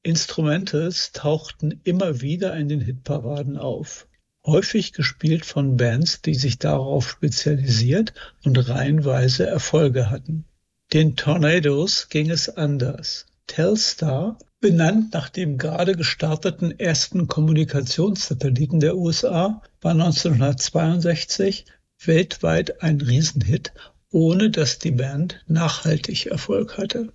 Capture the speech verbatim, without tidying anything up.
Instrumentals tauchten immer wieder in den Hitparaden auf. Häufig gespielt von Bands, die sich darauf spezialisiert und reihenweise Erfolge hatten. Den Tornadoes ging es anders. Telstar, benannt nach dem gerade gestarteten ersten Kommunikationssatelliten der U S A, war neunzehnhundertzweiundsechzig weltweit ein Riesenhit, ohne dass die Band nachhaltig Erfolg hatte.